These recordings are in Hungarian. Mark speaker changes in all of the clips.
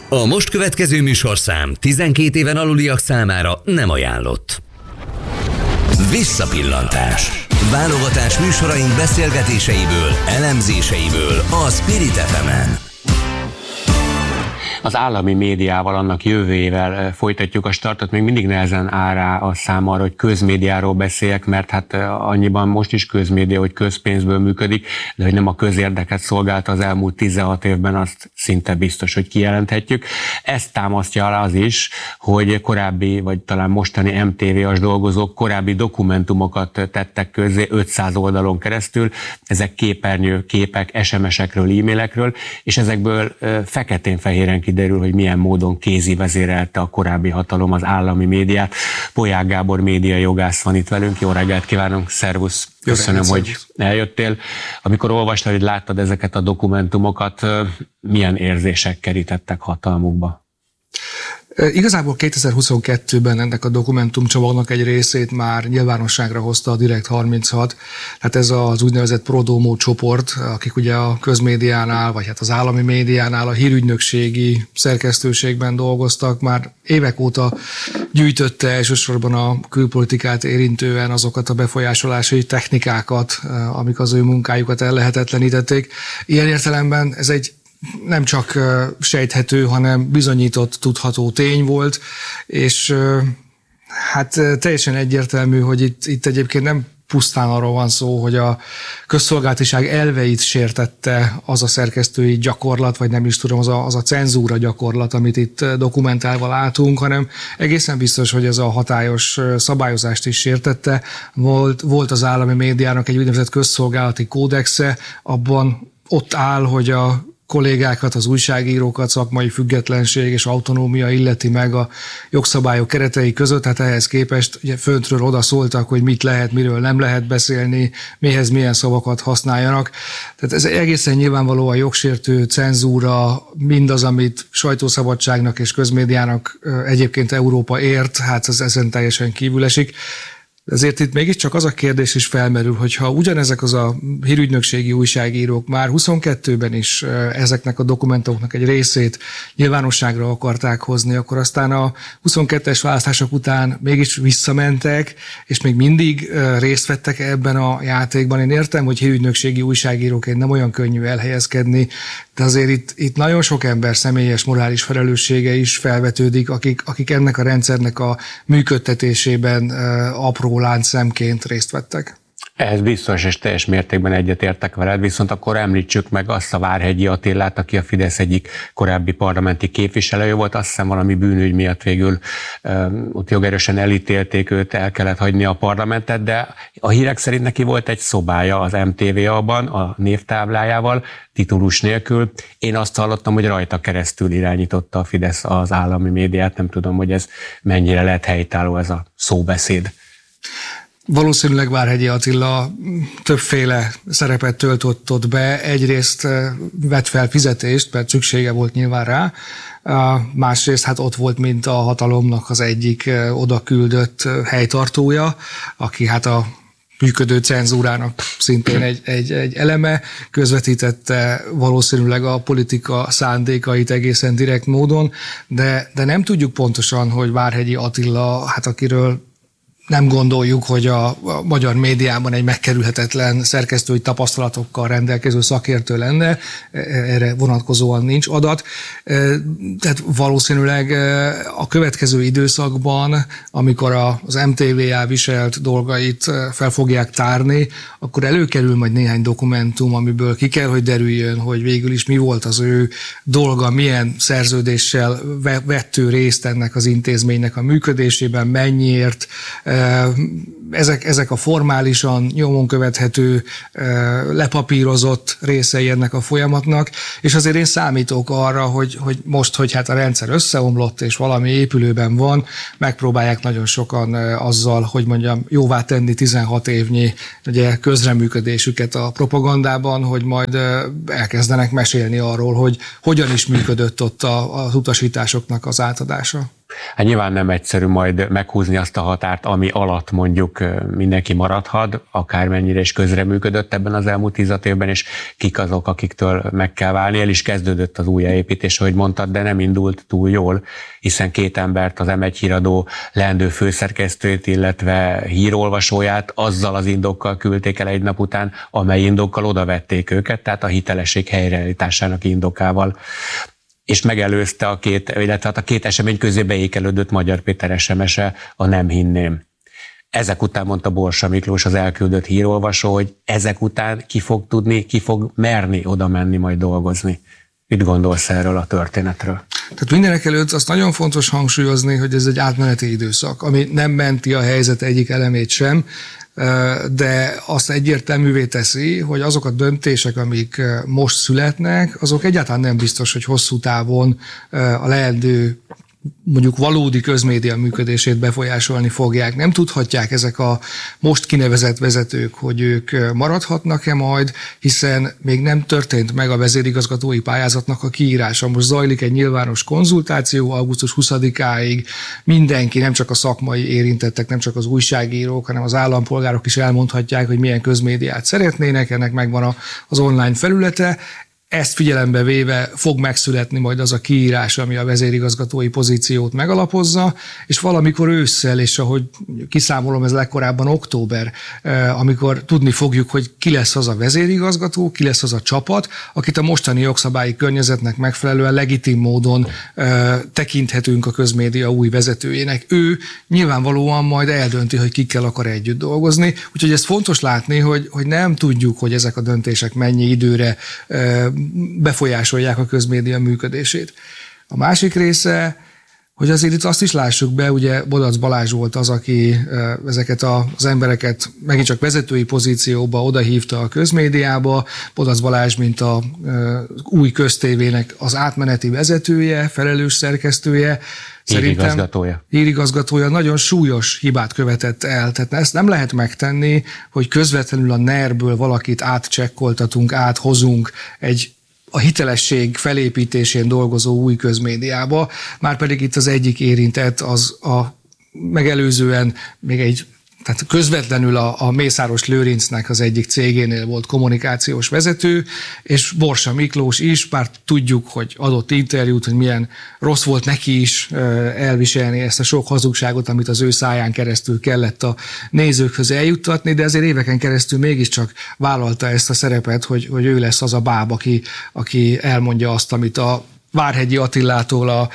Speaker 1: A most következő műsorszám 12 éven aluliak számára nem ajánlott. Visszapillantás. Válogatás műsoraink beszélgetéseiből, elemzéseiből a Spirit FM-en.
Speaker 2: Az állami médiával, annak jövőjével folytatjuk a startot. Még mindig nehezen áll rá a szám arra, hogy közmédiáról beszéljek, mert hát annyiban most is közmédia, hogy közpénzből működik, de hogy nem a közérdeket szolgálta az elmúlt 16 évben, azt szinte biztos, hogy kijelenthetjük. Ezt támasztja alá az is, hogy korábbi, vagy talán mostani MTV-as dolgozók korábbi dokumentumokat tettek közzé 500 oldalon keresztül. Ezek képernyő képek, SMS-ekről, e-mailekről, és ezekből feketén-fehéren kiderül, hogy milyen módon kézi vezérelte a korábbi hatalom az állami médiát. Polyák Gábor médiajogász van itt velünk. Jó reggelt kívánunk, szervusz! Köszönöm, hogy eljöttél. Amikor olvastad, hogy láttad ezeket a dokumentumokat, milyen érzések kerítettek hatalmukba?
Speaker 3: Igazából 2022-ben ennek a dokumentumcsomagnak egy részét már nyilvánosságra hozta a Direkt 36, tehát ez az úgynevezett Prodomo csoport, akik ugye a közmédiánál, vagy hát az állami médiánál a hírügynökségi szerkesztőségben dolgoztak, már évek óta gyűjtötte elsősorban a külpolitikát érintően azokat a befolyásolási technikákat, amik az ő munkájukat ellehetetlenítették. Ilyen értelemben ez egy nem csak sejthető, hanem bizonyított, tudható tény volt, és hát teljesen egyértelmű, hogy itt egyébként nem pusztán arról van szó, hogy a közszolgálatiság elveit sértette az a szerkesztői gyakorlat, vagy nem is tudom, az a cenzúra gyakorlat, amit itt dokumentálva látunk, hanem egészen biztos, hogy ez a hatályos szabályozást is sértette. Volt az állami médiának egy úgynevezett közszolgálati kódexe, abban ott áll, hogy a kollégákat, az újságírókat szakmai függetlenség és autonómia illeti meg a jogszabályok keretei között, tehát ehhez képest ugye föntről oda szóltak, hogy mit lehet, miről nem lehet beszélni, mihez milyen szavakat használjanak. Tehát ez egészen nyilvánvalóan jogsértő, cenzúra, mindaz, amit sajtószabadságnak és közmédiának egyébként Európa ért, hát ez ezen teljesen kívül esik. Ezért itt mégiscsak az a kérdés is felmerül, hogyha ugyanezek az a hírügynökségi újságírók már 22-ben is ezeknek a dokumentumoknak egy részét nyilvánosságra akarták hozni, akkor aztán a 22-es választások után mégis visszamentek, és még mindig részt vettek ebben a játékban. Én értem, hogy hírügynökségi újságíróként nem olyan könnyű elhelyezkedni, de azért itt nagyon sok ember személyes morális felelőssége is felvetődik, akik ennek a rendszernek a működtetésében apró láncszemként részt vettek.
Speaker 2: Ez biztos, és teljes mértékben egyetértek veled, viszont akkor említsük meg azt a Várhegyi Attilát, aki a Fidesz egyik korábbi parlamenti képviselője volt, azt hiszem valami bűnügy miatt végül ott jogerősen elítélték őt, el kellett hagyni a parlamentet, de a hírek szerint neki volt egy szobája az MTV-ban, a névtáblájával, titulus nélkül. Én azt hallottam, hogy rajta keresztül irányította a Fidesz az állami médiát, nem tudom, hogy ez mennyire lehet helytálló ez a szóbeszéd.
Speaker 3: Valószínűleg Várhegyi Attila többféle szerepet töltött ott be. Egyrészt vett fel fizetést, mert szüksége volt nyilván rá. Másrészt hát ott volt, mint a hatalomnak az egyik oda küldött helytartója, aki hát a működő cenzúrának szintén egy eleme, közvetítette valószínűleg a politika szándékait egészen direkt módon, de nem tudjuk pontosan, hogy Várhegyi Attila, hát akiről nem gondoljuk, hogy a magyar médiában egy megkerülhetetlen szerkesztői tapasztalatokkal rendelkező szakértő lenne, erre vonatkozóan nincs adat. Tehát valószínűleg a következő időszakban, amikor az MTV viselt dolgait fel fogják tárni, akkor előkerül majd néhány dokumentum, amiből ki kell, hogy derüljön, hogy végül is mi volt az ő dolga, milyen szerződéssel vett ő részt ennek az intézménynek a működésében, mennyiért. Ezek a formálisan nyomon követhető, lepapírozott részei ennek a folyamatnak, és azért én számítok arra, hogy most, hogy hát a rendszer összeomlott, és valami épülőben van, megpróbálják nagyon sokan azzal, hogy mondjam, jóvá tenni 16 évnyi ugye, közreműködésüket a propagandában, hogy majd elkezdenek mesélni arról, hogy hogyan is működött ott az utasításoknak az átadása.
Speaker 2: Hát nyilván nem egyszerű majd meghúzni azt a határt, ami alatt mondjuk mindenki maradhat, akármennyire is közreműködött ebben az elmúlt 10 évben, és kik azok, akiktől meg kell válni. El is kezdődött az újjáépítés, ahogy mondtad, de nem indult túl jól, hiszen 2 embert, az M1 híradó leendő főszerkesztőjét, illetve hírolvasóját azzal az indokkal küldték el egy nap után, amely indokkal odavették őket, tehát a hitelesség helyreállításának indokával. És megelőzte a két esemény közé beékelődött Magyar Péter SMS-e, a Nem hinném. Ezek után mondta Borsa Miklós, az elküldött hírolvasó, hogy ezek után ki fog merni oda menni majd dolgozni. Mit gondolsz erről a történetről?
Speaker 3: Tehát mindenek előtt azt nagyon fontos hangsúlyozni, hogy ez egy átmeneti időszak, ami nem menti a helyzet egyik elemét sem, de azt egyértelművé teszi, hogy azok a döntések, amik most születnek, azok egyáltalán nem biztos, hogy hosszú távon a leendő mondjuk valódi közmédia működését befolyásolni fogják. Nem tudhatják ezek a most kinevezett vezetők, hogy ők maradhatnak-e majd, hiszen még nem történt meg a vezérigazgatói pályázatnak a kiírása. Most zajlik egy nyilvános konzultáció augusztus 20-áig. Mindenki, nem csak a szakmai érintettek, nem csak az újságírók, hanem az állampolgárok is elmondhatják, hogy milyen közmédiát szeretnének, ennek megvan az online felülete. Ezt figyelembe véve fog megszületni majd az a kiírás, ami a vezérigazgatói pozíciót megalapozza, és valamikor ősszel, és ahogy kiszámolom, ez legkorábban október, amikor tudni fogjuk, hogy ki lesz az a vezérigazgató, ki lesz az a csapat, akit a mostani jogszabályi környezetnek megfelelően legitim módon tekinthetünk a közmédia új vezetőjének. Ő nyilvánvalóan majd eldönti, hogy kikkel akar együtt dolgozni, úgyhogy ez fontos látni, hogy nem tudjuk, hogy ezek a döntések mennyi időre befolyásolják a közmédia működését. A másik része, hogy azért itt azt is lássuk be, ugye Bodac Balázs volt az, aki ezeket az embereket megint csak vezetői pozícióba odahívta a közmédiába. Bodac Balázs, mint a új köztévének az átmeneti vezetője, felelős szerkesztője, hírigazgatója nagyon súlyos hibát követett el. Tehát ezt nem lehet megtenni, hogy közvetlenül a NER-ből valakit átcsekkoltatunk, áthozunk a hitelesség felépítésén dolgozó új közmédiába, márpedig itt az egyik érintett az megelőzően még tehát közvetlenül a Mészáros Lőrincnek az egyik cégénél volt kommunikációs vezető, és Borsa Miklós is, bár tudjuk, hogy adott interjút, hogy milyen rossz volt neki is elviselni ezt a sok hazugságot, amit az ő száján keresztül kellett a nézőkhöz eljuttatni, de ezért éveken keresztül mégiscsak vállalta ezt a szerepet, hogy ő lesz az a báb, aki elmondja azt, amit a Várhegyi Attilától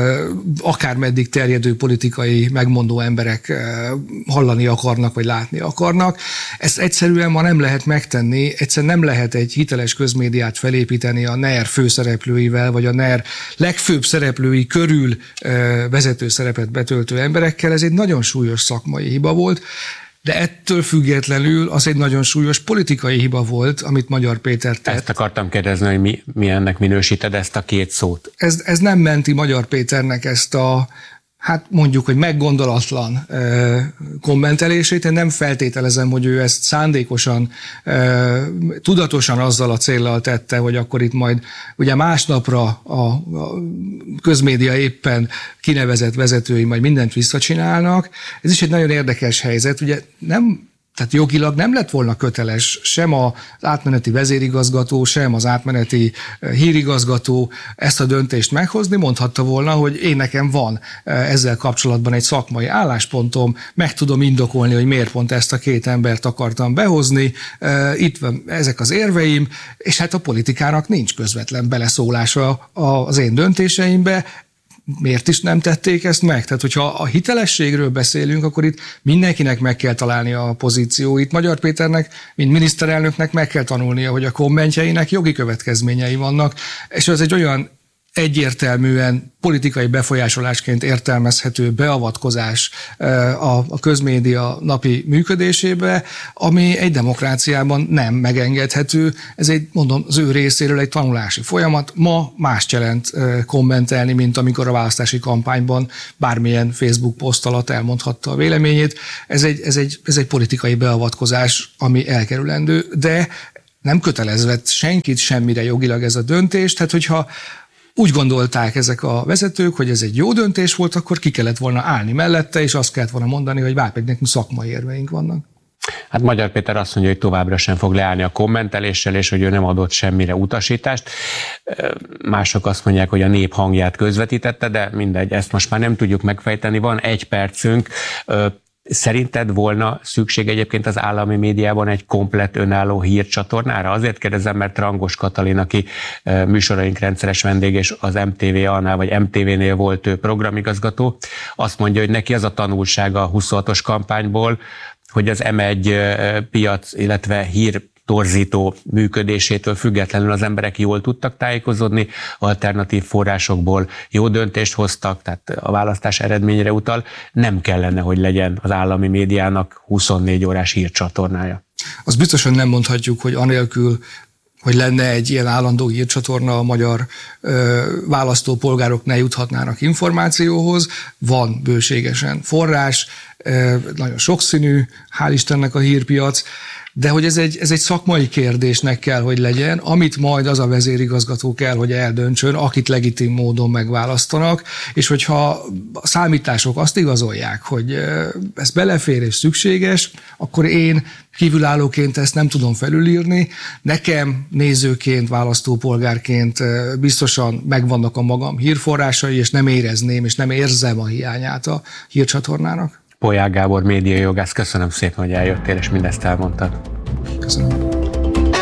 Speaker 3: akármeddig terjedő politikai megmondó emberek hallani akarnak, vagy látni akarnak. Ezt egyszerűen ma nem lehet megtenni, egyszerűen nem lehet egy hiteles közmédiát felépíteni a NER főszereplőivel, vagy a NER legfőbb szereplői körül vezető szerepet betöltő emberekkel. Ez egy nagyon súlyos szakmai hiba volt. De ettől függetlenül az egy nagyon súlyos politikai hiba volt, amit Magyar Péter tett.
Speaker 2: Ezt akartam kérdezni, hogy mi ennek minősíted ezt a két szót.
Speaker 3: Ez nem menti Magyar Péternek ezt hát mondjuk, hogy meggondolatlan kommentelését. Én nem feltételezem, hogy ő ezt szándékosan, tudatosan azzal a céllal tette, hogy akkor itt majd ugye másnapra a közmédia éppen kinevezett vezetői majd mindent visszacsinálnak. Ez is egy nagyon érdekes helyzet. Ugye tehát jogilag nem lett volna köteles sem az átmeneti vezérigazgató, sem az átmeneti hírigazgató ezt a döntést meghozni. Mondhatta volna, hogy én nekem van ezzel kapcsolatban egy szakmai álláspontom, meg tudom indokolni, hogy miért pont ezt a két embert akartam behozni, itt van ezek az érveim, és hát a politikának nincs közvetlen beleszólása az én döntéseimbe. Miért is nem tették ezt meg? Tehát, hogyha a hitelességről beszélünk, akkor itt mindenkinek meg kell találni a pozícióit. Magyar Péternek, mint miniszterelnöknek meg kell tanulnia, hogy a kommentjeinek jogi következményei vannak, és ez egy olyan egyértelműen politikai befolyásolásként értelmezhető beavatkozás a közmédia napi működésébe, ami egy demokráciában nem megengedhető. Ez mondom, az ő részéről egy tanulási folyamat. Ma mást jelent kommentelni, mint amikor a választási kampányban bármilyen Facebook poszt alatt elmondhatta a véleményét. Ez egy politikai beavatkozás, ami elkerülendő, de nem kötelezett senkit semmire jogilag ez a döntés. Tehát, hogyha úgy gondolták ezek a vezetők, hogy ez egy jó döntés volt, akkor ki kellett volna állni mellette, és azt kellett volna mondani, hogy pedig nekünk szakmai érveink vannak.
Speaker 2: Hát Magyar Péter azt mondja, hogy továbbra sem fog leállni a kommenteléssel, és hogy ő nem adott semmire utasítást. Mások azt mondják, hogy a nép hangját közvetítette, de mindegy, ezt most már nem tudjuk megfejteni. Van 1 percünk. Szerinted volna szükség egyébként az állami médiában egy komplett önálló hírcsatornára? Azért kérdezem, mert Rangos Katalin, aki műsoraink rendszeres vendég, és az MTV-nál vagy MTV-nél volt ő programigazgató, azt mondja, hogy neki az a tanulsága a 26-os kampányból, hogy az M1 piac, illetve hírtorzító működésétől függetlenül az emberek jól tudtak tájékozódni, alternatív forrásokból jó döntést hoztak, tehát a választás eredményre utal, nem kellene, hogy legyen az állami médiának 24 órás hírcsatornája.
Speaker 3: Azt biztosan nem mondhatjuk, hogy anélkül, hogy lenne egy ilyen állandó hírcsatorna, a magyar választópolgárok ne juthatnának információhoz. Van bőségesen forrás, nagyon sokszínű, hál' Istennek a hírpiac, de hogy ez egy szakmai kérdésnek kell, hogy legyen, amit majd az a vezérigazgató kell, hogy eldöntsön, akit legitim módon megválasztanak, és hogyha a számítások azt igazolják, hogy ez belefér és szükséges, akkor én kívülállóként ezt nem tudom felülírni. Nekem nézőként, választópolgárként biztosan megvannak a magam hírforrásai, és nem érezném, és nem érzem a hiányát a hírcsatornának.
Speaker 2: Polyák Gábor médiajogász, köszönöm szépen, hogy eljöttél, és mindezt elmondtad.
Speaker 3: Köszönöm.